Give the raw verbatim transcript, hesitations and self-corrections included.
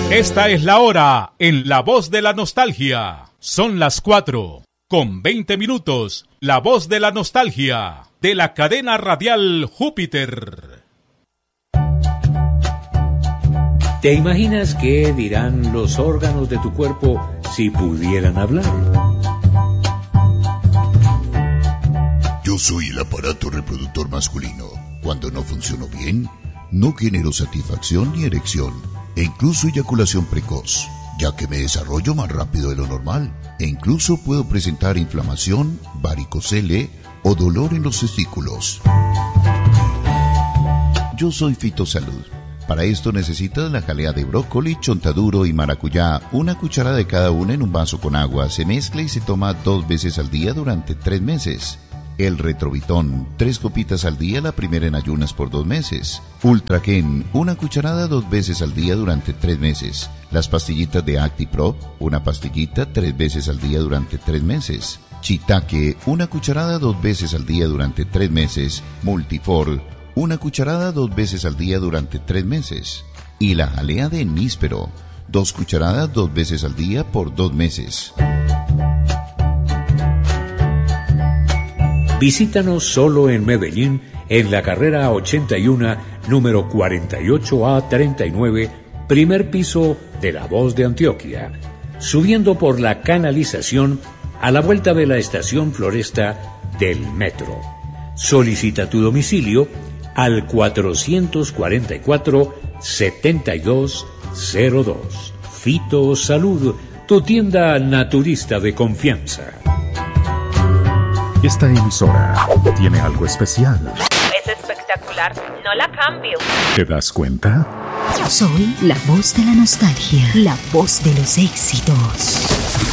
Esta es la hora en La Voz de la Nostalgia. Son las cuatro con veinte minutos. La Voz de la Nostalgia de la cadena radial Júpiter. ¿Te imaginas qué dirán los órganos de tu cuerpo si pudieran hablar? Yo soy el aparato reproductor masculino. Cuando no funciono bien, no genero satisfacción ni erección, e incluso eyaculación precoz, ya que me desarrollo más rápido de lo normal, e incluso puedo presentar inflamación, varicocele o dolor en los testículos. Yo soy Fitosalud. Para esto necesitas la jalea de brócoli, chontaduro y maracuyá, una cucharada de cada una en un vaso con agua, se mezcla y se toma dos veces al día durante tres meses. El Retrovitón, tres copitas al día, la primera en ayunas por dos meses. Ultragen, una cucharada dos veces al día durante tres meses. Las pastillitas de ActiPro, una pastillita tres veces al día durante tres meses. Chitaque, una cucharada dos veces al día durante tres meses. Multifor, una cucharada dos veces al día durante tres meses. Y la jalea de níspero, dos cucharadas dos veces al día por dos meses. Visítanos solo en Medellín, en la carrera ochenta y uno, número cuarenta y ocho A treinta y nueve, primer piso de La Voz de Antioquia, subiendo por la canalización a la vuelta de la estación Floresta del metro. Solicita tu domicilio al cuatrocientos cuarenta y cuatro, setenta y dos cero dos. Fito Salud, tu tienda naturista de confianza. Esta emisora tiene algo especial. Es espectacular, no la cambio. ¿Te das cuenta? Soy la voz de la nostalgia, la voz de los éxitos.